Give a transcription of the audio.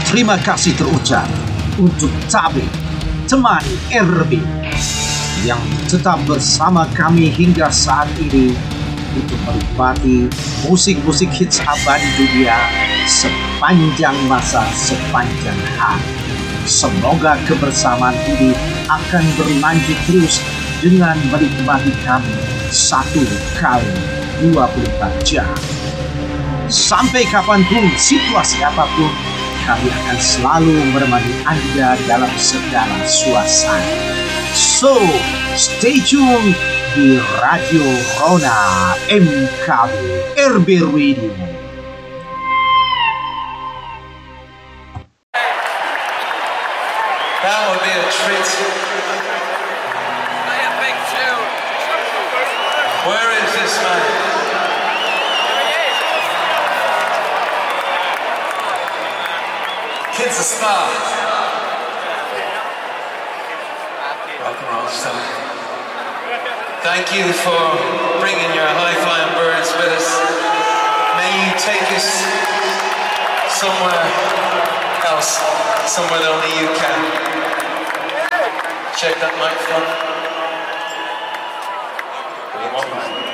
terima kasih terucap untuk Tabe, teman RB, yang tetap bersama kami hingga saat ini untuk menikmati musik-musik hits abadi dunia sepanjang masa, sepanjang hari. Semoga kebersamaan ini akan berlanjut terus dengan menikmati kami 1 kali 24 jam. Sampai kapanpun, situasi apapun, kami akan selalu menemani Anda dalam segala suasana. So, stay tune di Radio Rona MKB RB Radio. That would be a treat. Where is this man? Kid's a star. Rock and roll star. Thank you for bringing your high-flying birds with us. May you take us somewhere else, somewhere that only you can. Check that microphone.